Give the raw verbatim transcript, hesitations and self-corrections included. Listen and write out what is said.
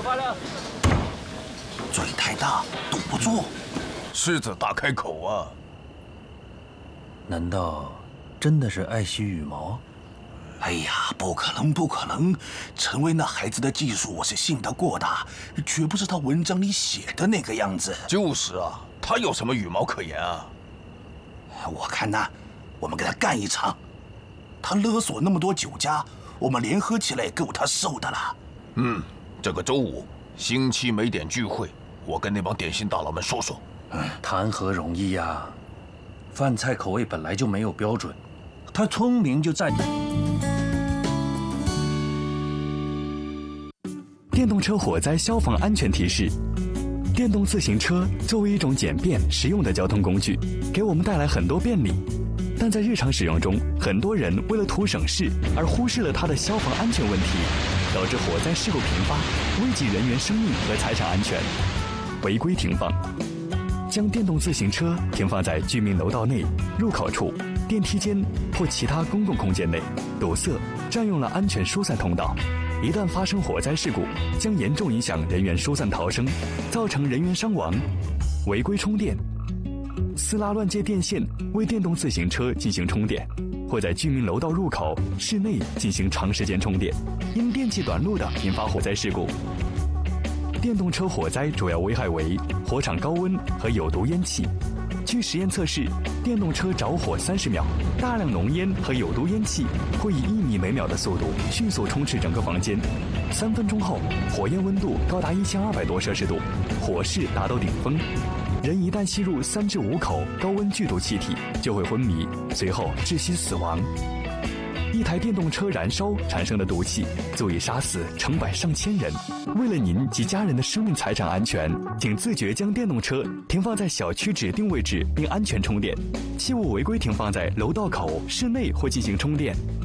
快了！ 嘴太大，堵不住。 狮子大开口啊！ 难道真的是爱惜羽毛？ 哎呀，不可能，不可能！陈威那孩子的技术我是信得过的，绝不是他文章里写的那个样子。 就是啊，他有什么羽毛可言啊？ 我看呐，我们给他干一场。他勒索那么多酒家，我们联合起来够他受的了。 嗯，这个周五星期没点聚会，我跟那帮点心大佬们说说。 嗯，谈何容易呀！饭菜口味本来就没有标准，他聪明就在。 电动车火灾消防安全提示：电动自行车作为一种简便实用的交通工具，给我们带来很多便利，但在日常使用中，很多人为了图省事而忽视了它的消防安全问题，导致火灾事故频发，危及人员生命和财产安全。违规停放。将电动自行车停放在居民楼道内、入口处、电梯间或其他公共空间内，堵塞、占用了安全疏散通道。一旦发生火灾事故，将严重影响人员疏散逃生，造成人员伤亡。违规充电，私拉乱接电线为电动自行车进行充电，或在居民楼道入口、室内进行长时间充电，因电器短路的引发火灾事故。电动车火灾主要危害为火场高温和有毒烟气。据实验测试，电动车着火三十秒，大量浓烟和有毒烟气会以一米每秒的速度迅速充斥整个房间。三分钟后，火焰温度高达一千二百多摄氏度，火势达到顶峰。人一旦吸入三至五口高温剧毒气体，就会昏迷，随后窒息死亡。一台电动车燃烧产生的毒气足以杀死成百上千人。为了您及家人的生命财产安全，请自觉将电动车停放在小区指定位置并安全充电，切勿违规停放在楼道口、室内或进行充电。